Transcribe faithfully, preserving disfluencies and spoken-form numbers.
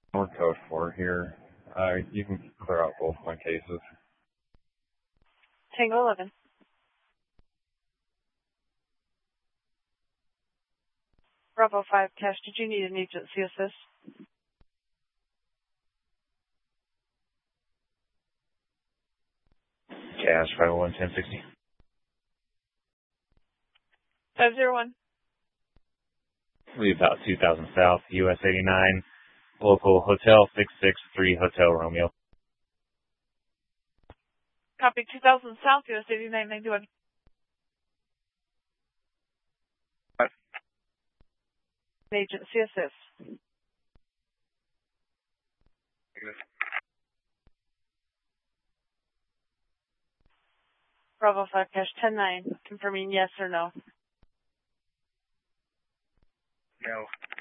Or code four here. Uh, you can clear out both my cases. Tango eleven. Bravo five, Cash, did you need an agency assist? Cash five oh one ten sixty. five zero one. Leave about two thousand South, U S eighty-nine. Local Hotel six six three Hotel Romeo. Copy two thousand South, U S eighty-nine ninety-one. What? Agency assist. Bravo five, Cash ten nine. Confirming yes or no. No.